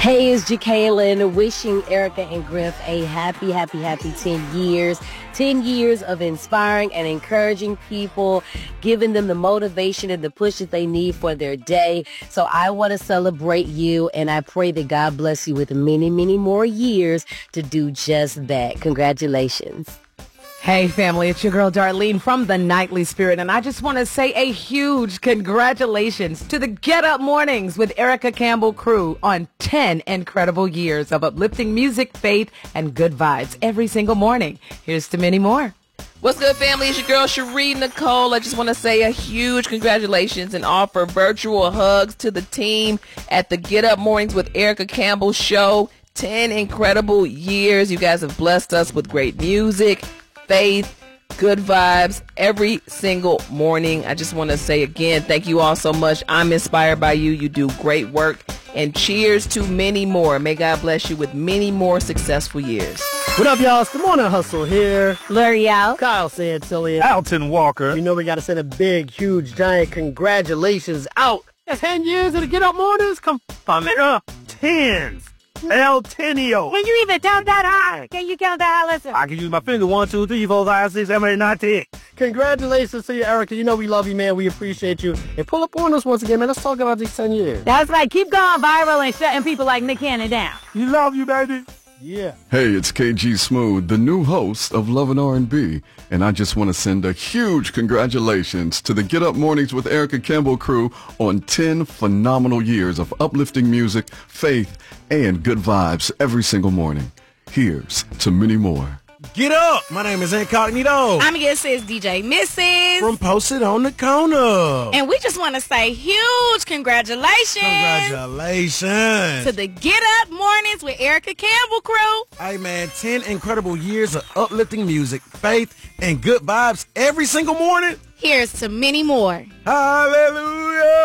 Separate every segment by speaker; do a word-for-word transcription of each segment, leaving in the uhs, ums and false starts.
Speaker 1: Hey, it's Jacqueline wishing Erica and Griff a happy, happy, happy ten years. ten years of inspiring and encouraging people, giving them the motivation and the push that they need for their day. So I want to celebrate you, and I pray that God bless you with many, many more years to do just that. Congratulations.
Speaker 2: Hey, family, it's your girl Darlene from the Nightly Spirit, and I just want to say a huge congratulations to the Get Up Mornings with Erica Campbell crew on ten incredible years of uplifting music, faith, and good vibes every single morning. Here's to many more.
Speaker 3: What's good, family? It's your girl Cherie Nicole. I just want to say a huge congratulations and offer virtual hugs to the team at the Get Up Mornings with Erica Campbell show. ten incredible years. You guys have blessed us with great music, faith, good vibes every single morning. I just want to say again, thank you all so much. I'm inspired by you. You do great work. And cheers to many more. May God bless you with many more successful years.
Speaker 4: What up, y'all? It's the Morning Hustle here.
Speaker 1: L'Oreal.
Speaker 4: Kyle Santillion.
Speaker 5: Alton Walker.
Speaker 4: You know we got to send a big, huge, giant congratulations out. That's ten years of the Get Up Mornings. Come on, man.
Speaker 5: Uh, tens. El Tenio.
Speaker 6: Can you even count that high? Can you count that high? Listen.
Speaker 5: I can use my finger. One, two, three, four, five, six, seven, eight, nine, ten.
Speaker 4: Congratulations to you, Erica. You know we love you, man. We appreciate you. And pull up on us once again, man. Let's talk about these ten years.
Speaker 6: That's right. Keep going viral and shutting people like Nick Cannon down.
Speaker 5: You love you, baby.
Speaker 4: Yeah.
Speaker 7: Hey, it's K G Smooth, the new host of Love and R and B, and I just want to send a huge congratulations to the Get Up Mornings with Erica Campbell crew on ten phenomenal years of uplifting music, faith, and good vibes every single morning. Here's to many more.
Speaker 8: Get up! My name is Incognito.
Speaker 9: I'm your sis, D J Missus
Speaker 8: From Posted on the Corner.
Speaker 9: And we just want to say huge congratulations.
Speaker 8: Congratulations.
Speaker 9: To the Get Up Mornings with Erica Campbell crew.
Speaker 8: Hey, man, ten incredible years of uplifting music, faith, and good vibes every single morning.
Speaker 9: Here's to many more.
Speaker 8: Hallelujah.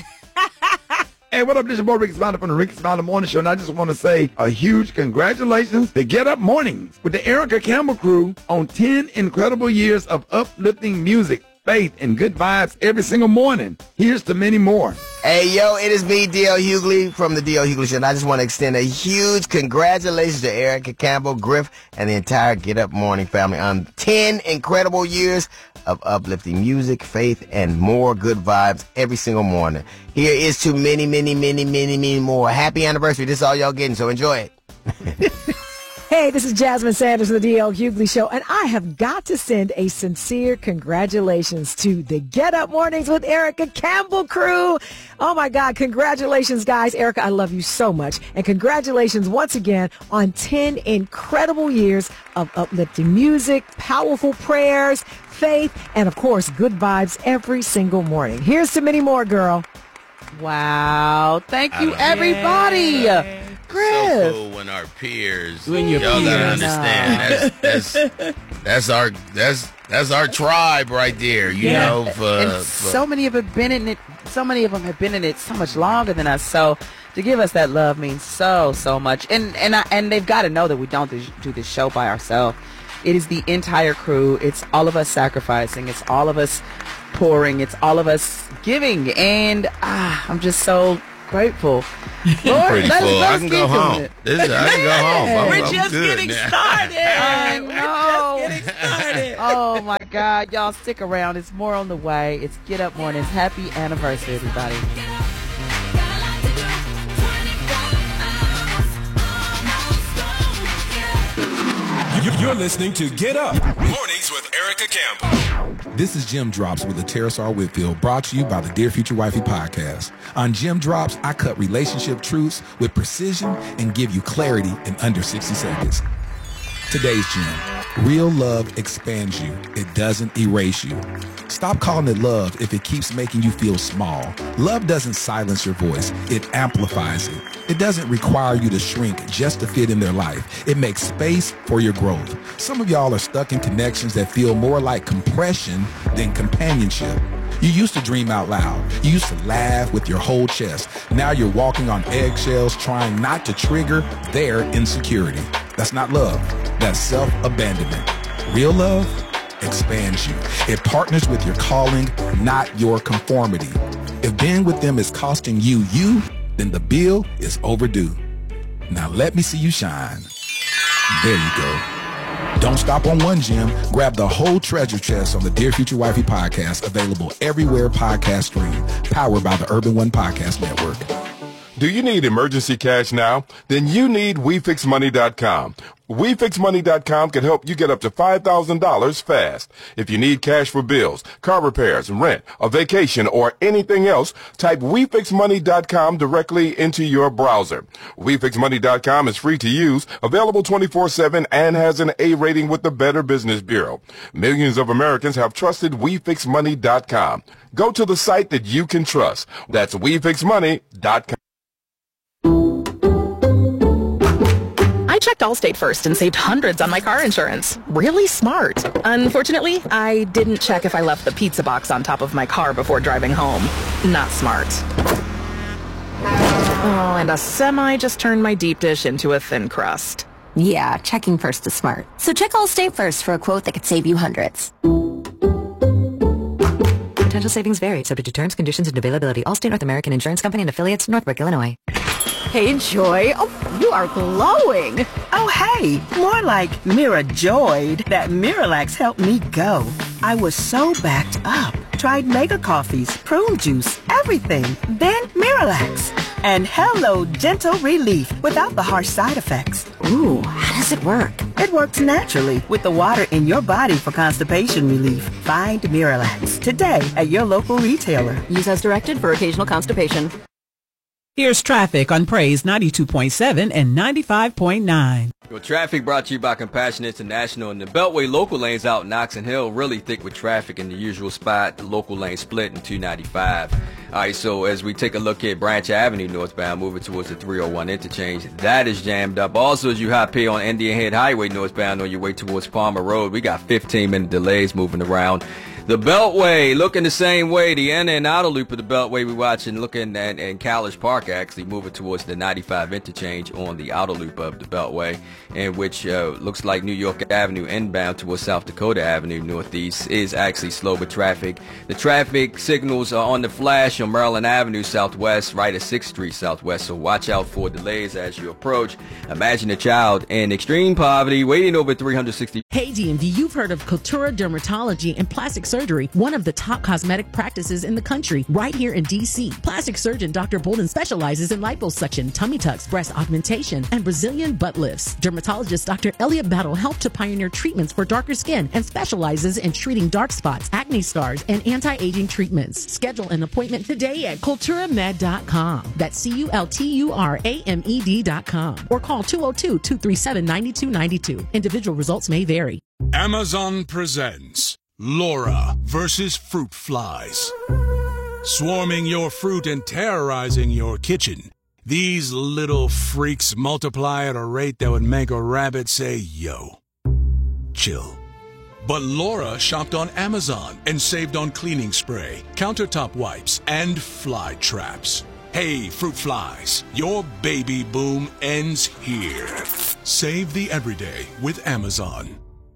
Speaker 10: Hey, what up? This is your boy Ricky Smiley from the Ricky Smiley Morning Show, and I just want to say a huge congratulations to Get Up Mornings with the Erica Campbell crew on ten incredible years of uplifting music, faith, and good vibes every single morning. Here's to many more.
Speaker 11: Hey, yo, it is me, D L Hughley from the D L Hughley Show, and I just want to extend a huge congratulations to Erica Campbell, Griff, and the entire Get Up Morning family on ten incredible years of uplifting music, faith, and more good vibes every single morning. Here is to many, many, many, many, many more. Happy anniversary. This is all y'all getting, so enjoy it.
Speaker 12: Hey, this is Jasmine Sanders of the D L Hughley Show, and I have got to send a sincere congratulations to the Get Up Mornings with Erica Campbell crew. Oh, my God. Congratulations, guys. Erica, I love you so much. And congratulations once again on ten incredible years of uplifting music, powerful prayers, faith, and, of course, good vibes every single morning. Here's to many more, girl.
Speaker 3: Wow. Thank you, everybody. Griff.
Speaker 13: So cool when our peers,
Speaker 2: when your
Speaker 13: y'all
Speaker 2: peers,
Speaker 13: gotta understand, that's, that's that's our that's that's our tribe right there. You
Speaker 3: yeah.
Speaker 13: know, for,
Speaker 3: and
Speaker 13: for
Speaker 3: so many of them have been in it. So many of them have been in it so much longer than us. So to give us that love means so so much. And and I, and they've got to know that we don't do this show by ourselves. It is the entire crew. It's all of us sacrificing. It's all of us pouring. It's all of us giving. And ah, I'm just so grateful. Lord,
Speaker 13: pretty
Speaker 3: let
Speaker 13: full.
Speaker 3: us
Speaker 13: I can go home. This is, I can go home. I'm,
Speaker 3: We're
Speaker 13: I'm
Speaker 3: just
Speaker 13: good
Speaker 3: getting
Speaker 13: now.
Speaker 3: started. I know.
Speaker 6: We're just getting started.
Speaker 3: Oh my God, y'all stick around. It's more on the way. It's Get Up Mornings. Happy anniversary, everybody.
Speaker 14: You're listening to Get Up Mornings with Erica Campbell. This is Jim Drops with the Terrace Whitfield, brought to you by the Dear Future Wifey podcast. On Jim Drops, I cut relationship truths with precision and give you clarity in under sixty seconds. Today's gem: real love expands you. It doesn't erase you. Stop calling it love if it keeps making you feel small. Love doesn't silence your voice. It amplifies it. It doesn't require you to shrink just to fit in their life. It makes space for your growth. Some of y'all are stuck in connections that feel more like compression than companionship. You used to dream out loud. You used to laugh with your whole chest. Now you're walking on eggshells trying not to trigger their insecurity. That's not love. That's self-abandonment. Real love expands you. It partners with your calling, not your conformity. If being with them is costing you you, then the bill is overdue. Now let me see you shine. There you go. Don't stop on one gem. Grab the whole treasure chest on the Dear Future Wifey podcast, available everywhere podcasts stream, powered by the Urban One Podcast Network.
Speaker 15: Do you need emergency cash now? Then you need We Fix Money dot com. We Fix Money dot com can help you get up to five thousand dollars fast. If you need cash for bills, car repairs, rent, a vacation, or anything else, type We Fix Money dot com directly into your browser. We Fix Money dot com is free to use, available twenty-four seven, and has an A rating with the Better Business Bureau. Millions of Americans have trusted We Fix Money dot com. Go to the site that you can trust. That's We Fix Money dot com.
Speaker 16: I checked Allstate first and saved hundreds on my car insurance. Really smart. Unfortunately, I didn't check if I left the pizza box on top of my car before driving home. Not smart. Oh, and a semi just turned my deep dish into a thin crust.
Speaker 17: Yeah, checking first is smart. So check Allstate first for a quote that could save you hundreds.
Speaker 18: Potential savings vary, subject to terms, conditions, and availability. Allstate North American Insurance Company and affiliates, Northbrook, Illinois.
Speaker 19: Hey, Joy. Oh, you are glowing. Oh, hey. More like Mirajoyed. That Miralax helped me go. I was so backed up. Tried mega coffees, prune juice, everything. Then Miralax. And hello, gentle relief without the harsh side effects. Ooh, how does it work? It works naturally with the water in your body for constipation relief. Find Miralax today at your local retailer.
Speaker 18: Use as directed for occasional constipation.
Speaker 20: Here's traffic on Praise ninety-two point seven and ninety-five point nine.
Speaker 21: Well, traffic brought to you by Compassion International, and the Beltway local lanes out in Oxon Hill really thick with traffic in the usual spot. The local lane split in two ninety-five. All right, so as we take a look at Branch Avenue northbound, moving towards the three oh one interchange, that is jammed up. Also, as you hop here on Indian Head Highway northbound on your way towards Palmer Road, we got fifteen minute delays moving around. The Beltway looking the same way. The inner and outer loop of the Beltway we watching looking at in College Park, actually moving towards the ninety-five interchange on the outer loop of the Beltway, in which uh, looks like New York Avenue inbound towards South Dakota Avenue northeast is actually slow with traffic. The traffic signals are on the flash on Maryland Avenue southwest, right at sixth Street southwest, so watch out for delays as you approach. Imagine a child in extreme poverty waiting over three hundred sixty.
Speaker 22: Hey D M V, you've heard of Cultura Dermatology and Plastic Surgery, one of the top cosmetic practices in the country, right here in D C. Plastic surgeon Doctor Bolden specializes in liposuction, tummy tucks, breast augmentation, and Brazilian butt lifts. Dermatologist Doctor Elliot Battle helped to pioneer treatments for darker skin and specializes in treating dark spots, acne scars, and anti-aging treatments. Schedule an appointment today at cultura med dot com. That's C U L T U R A M E D dot com. Or call two oh two, two three seven, nine two nine two. Individual results may vary.
Speaker 23: Amazon presents Laura versus fruit flies. Swarming your fruit and terrorizing your kitchen. These little freaks multiply at a rate that would make a rabbit say, yo. Chill. But Laura shopped on Amazon and saved on cleaning spray, countertop wipes, and fly traps. Hey, fruit flies, your baby boom ends here. Save the everyday with Amazon.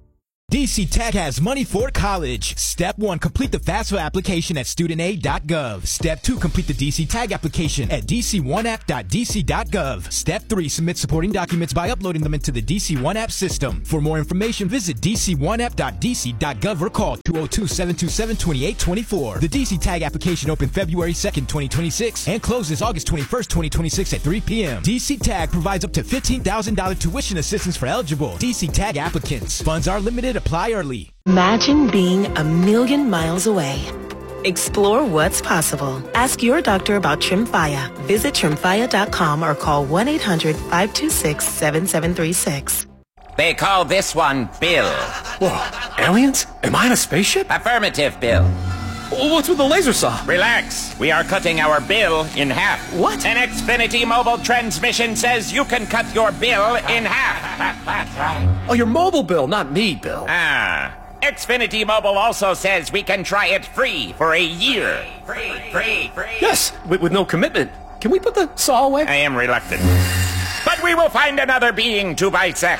Speaker 24: D C Tech has money for college. Step one, complete the FAFSA application at student aid dot gov. Step two, complete the D C Tag application at d c one app dot d c dot gov. Step three, submit supporting documents by uploading them into the D C one App system. For more information, visit d c one app dot d c dot gov or call two oh two, seven two seven, two eight two four. The D C Tag application opened February second, twenty twenty-six and closes August twenty-first, twenty twenty-six at three p.m. D C Tag provides up to fifteen thousand dollars tuition assistance for eligible D C Tag applicants. Funds are limited. Apply early.
Speaker 25: Imagine being a million miles away. Explore what's possible. Ask your doctor about Tremfya. Visit tremfya dot com or call one eight hundred, five two six, seven seven three six.
Speaker 26: They call this one Bill.
Speaker 27: Whoa, aliens? Am I in a spaceship?
Speaker 26: Affirmative, Bill.
Speaker 27: What's with the laser saw?
Speaker 26: Relax. We are cutting our bill in half.
Speaker 27: What?
Speaker 26: An Xfinity mobile transmission says you can cut your bill in half.
Speaker 27: Oh, your mobile bill, not me, Bill.
Speaker 26: Ah. Xfinity Mobile also says we can try it free for a year. Free, free, free.
Speaker 27: Yes, with, with no commitment. Can we put the saw away?
Speaker 26: I am reluctant. But we will find another being to bisect.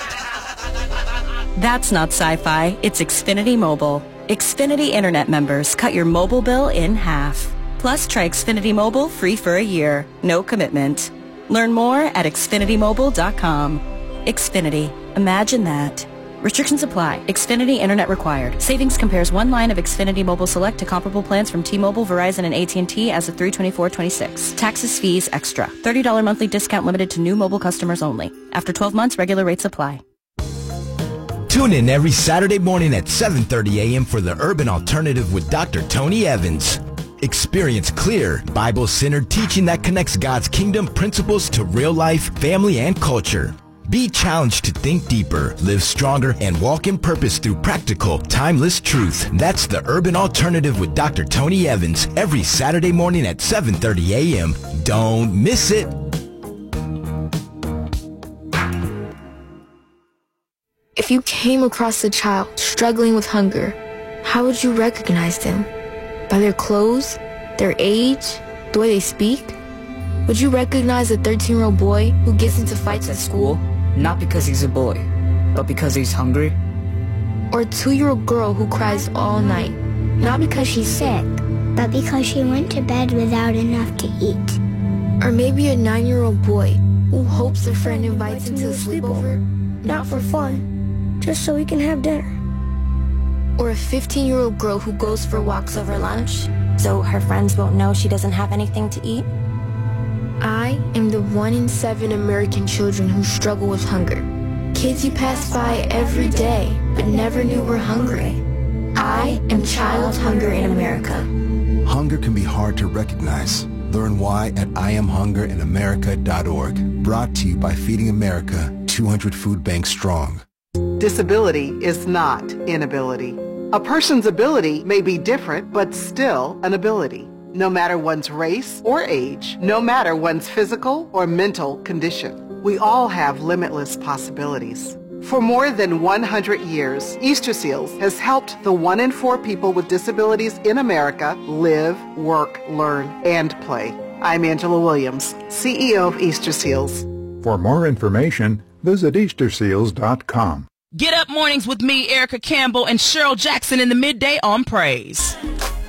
Speaker 25: That's not sci-fi. It's Xfinity Mobile. Xfinity Internet members cut your mobile bill in half. Plus, try Xfinity Mobile free for a year. No commitment.
Speaker 1: Learn more at Xfinity Mobile dot com. Xfinity. Imagine that. Restrictions apply. Xfinity Internet required. Savings compares one line of Xfinity Mobile Select to comparable plans from T-Mobile, Verizon, and A T and T as of three twenty-four twenty-six. Taxes, fees, extra. thirty dollars monthly discount limited to new mobile customers only. After twelve months, regular rates apply.
Speaker 24: Tune in every Saturday morning at seven thirty a.m. for the Urban Alternative with Doctor Tony Evans. Experience clear, Bible-centered teaching that connects God's kingdom principles to real life, family, and culture. Be challenged to think deeper, live stronger, and walk in purpose through practical, timeless truth. That's the Urban Alternative with Doctor Tony Evans every Saturday morning at seven thirty a.m. Don't miss it.
Speaker 4: If you came across a child struggling with hunger, how would you recognize them? By their clothes, their age, the way they speak? Would you recognize a thirteen-year-old boy who gets into fights at school?
Speaker 5: Not because he's a boy, but because he's hungry.
Speaker 4: Or a two-year-old girl who cries all night, not because she's sick,
Speaker 7: but because she went to bed without enough to eat.
Speaker 4: Or maybe a nine-year-old boy who hopes a friend invites him to a sleepover,
Speaker 7: not for fun, just so he can have dinner.
Speaker 4: Or a fifteen-year-old girl who goes for walks over lunch,
Speaker 8: so her friends won't know she doesn't have anything to eat.
Speaker 4: I am the one in seven American children who struggle with hunger. Kids you pass by every day, but never knew were hungry. I am Child Hunger in America.
Speaker 9: Hunger can be hard to recognize. Learn why at I am hunger in america dot org. Brought to you by Feeding America, two hundred Food Banks Strong.
Speaker 10: Disability is not inability. A person's ability may be different, but still an ability. No matter one's race or age, no matter one's physical or mental condition. We all have limitless possibilities. For more than one hundred years, Easter Seals has helped the one in four people with disabilities in America live, work, learn, and play. I'm Angela Williams, C E O of Easter Seals.
Speaker 28: For more information, visit easter seals dot com.
Speaker 3: Get Up Mornings with me, Erica Campbell, and Cheryl Jackson in the midday on Praise.